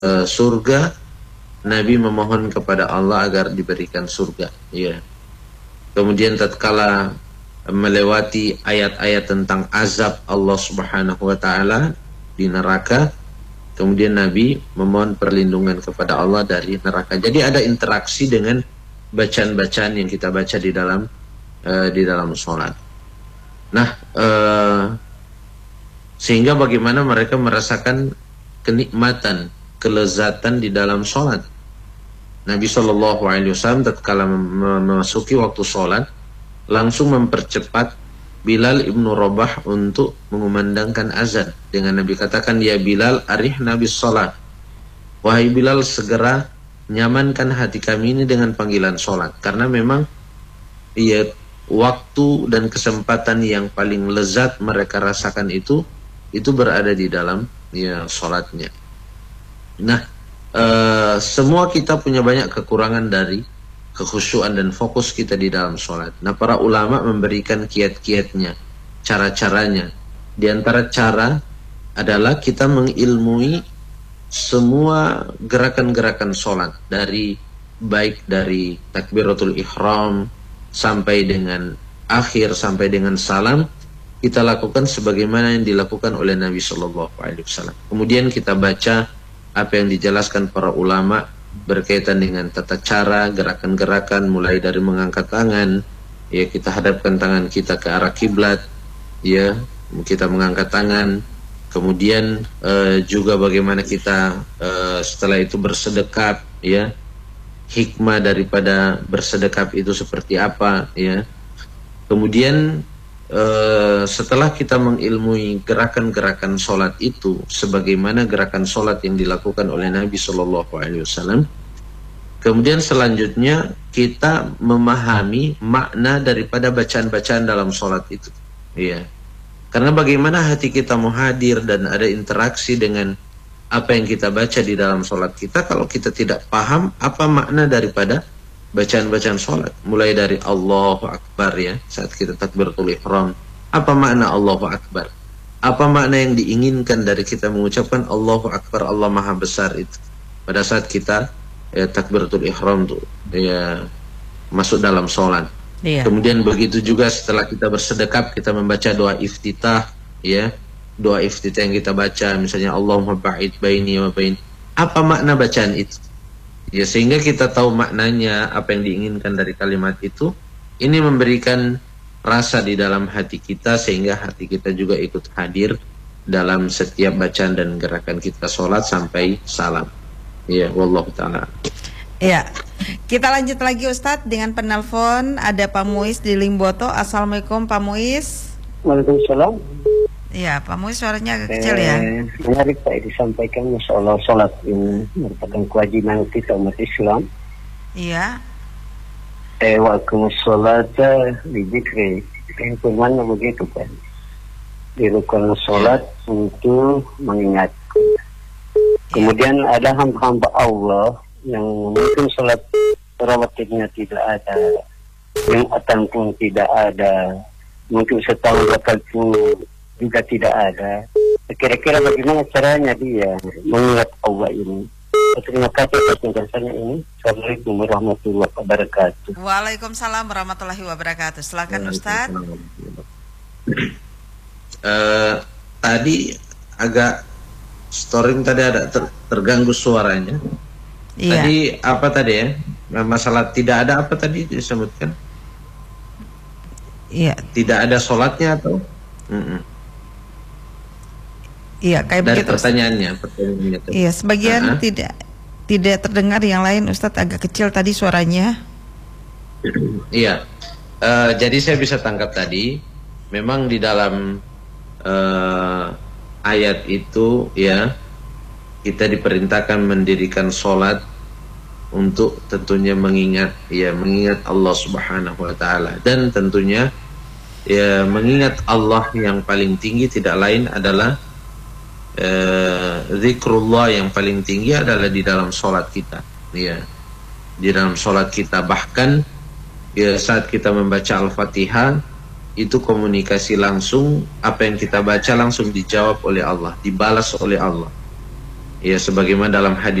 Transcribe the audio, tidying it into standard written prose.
surga, Nabi memohon kepada Allah agar diberikan surga. Ya. Kemudian tatkala melewati ayat-ayat tentang azab Allah Subhanahu wa taala di neraka, kemudian Nabi memohon perlindungan kepada Allah dari neraka. Jadi ada interaksi dengan bacaan-bacaan yang kita baca di dalam sholat. Nah, sehingga bagaimana mereka merasakan kenikmatan, kelezatan di dalam sholat. Nabi SAW tatkala memasuki waktu sholat langsung mempercepat Bilal ibnu Rabah untuk mengumandangkan azan. Dengan Nabi katakan, ya Bilal, arihna bis sholat. Wahai Bilal, segera nyamankan hati kami ini dengan panggilan sholat. Karena memang ya, waktu dan kesempatan yang paling lezat mereka rasakan itu berada di dalam ya, sholatnya. Nah, semua kita punya banyak kekurangan dari kekhusyuan dan fokus kita di dalam sholat. Nah, para ulama memberikan kiat-kiatnya, cara-caranya. Di antara cara adalah kita mengilmui semua gerakan-gerakan sholat, baik dari takbiratul ihram sampai dengan akhir, sampai dengan salam, kita lakukan sebagaimana yang dilakukan oleh Nabi SAW. Kemudian kita baca apa yang dijelaskan para ulama berkaitan dengan tata cara, gerakan-gerakan, mulai dari mengangkat tangan, ya kita hadapkan tangan kita ke arah kiblat, ya kita mengangkat tangan, kemudian juga bagaimana kita setelah itu bersedekap, ya hikmah daripada bersedekap itu seperti apa, ya kemudian setelah kita mengilmui gerakan-gerakan sholat itu sebagaimana gerakan sholat yang dilakukan oleh Nabi SAW, kemudian selanjutnya kita memahami makna daripada bacaan-bacaan dalam sholat itu, ya. Karena bagaimana hati kita mau hadir dan ada interaksi dengan apa yang kita baca di dalam sholat kita kalau kita tidak paham apa makna daripada bacaan-bacaan sholat, mulai dari Allahu Akbar, ya saat kita takbiratul ihram, apa makna Allahu Akbar, apa makna yang diinginkan dari kita mengucapkan Allahu Akbar, Allah Maha Besar itu pada saat kita takbiratul ihram tuh ya masuk dalam sholat. Kemudian begitu juga setelah kita bersedekap, kita membaca doa iftitah, ya doa iftitah yang kita baca misalnya Allahumma ba'id baini wa bain, apa makna bacaan itu, ya sehingga kita tahu maknanya, apa yang diinginkan dari kalimat itu. Ini memberikan rasa di dalam hati kita sehingga hati kita juga ikut hadir dalam setiap bacaan dan gerakan kita sholat sampai salam. Ya, wallahu ta'ala. Ya, kita lanjut lagi Ustadz dengan penelpon. Ada Pak Muiz di Limboto. Assalamualaikum Pak Muiz. Waalaikumsalam. Ya, Pak Muiz suaranya agak kecil ya. Menarik Pak disampaikan, masalah sholat ini merupakan kewajiban kita umat Islam. Iya. Waqimus sholata lidzikri. Firmannya begitu Pak. Dilakukan sholat untuk mengingat. Kemudian ada hamba-hamba Allah yang mungkin sholat rawatibnya tidak ada, Jumatan pun tidak ada, mungkin setahun bakal pun juga tidak ada. Kira-kira bagaimana caranya dia mengingat Allah ini? Terima kasih atas penjelasannya ini. Assalamualaikum warahmatullahi wabarakatuh. Waalaikumsalam warahmatullahi wabarakatuh. Silakan Ustaz. Tadi agak storing tadi ada terganggu suaranya. Iya. Tadi apa tadi ya? Masalah tidak ada apa tadi disebutkan? Iya. Tidak ada sholatnya atau? Iya, kayak dari begitu. Pertanyaannya iya, sebagian tidak terdengar, yang lain Ustadz agak kecil tadi suaranya. Iya. Jadi saya bisa tangkap tadi, memang di dalam ayat itu ya kita diperintahkan mendirikan sholat untuk tentunya mengingat Allah Subhanahu wa taala, dan tentunya ya mengingat Allah yang paling tinggi tidak lain adalah zikrullah, yang paling tinggi adalah di dalam sholat kita, ya di dalam sholat kita. Bahkan ya saat kita membaca Al-Fatihah itu komunikasi langsung, apa yang kita baca langsung dijawab oleh Allah, dibalas oleh Allah. Ya sebagaimana dalam hadis